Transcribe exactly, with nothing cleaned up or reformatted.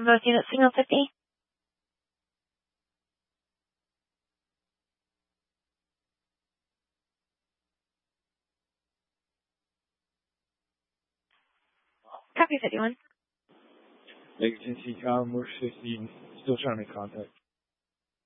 from both units, signal fifty. Copy fifty-one. Legacy Com, we're fifteen, still trying to make contact.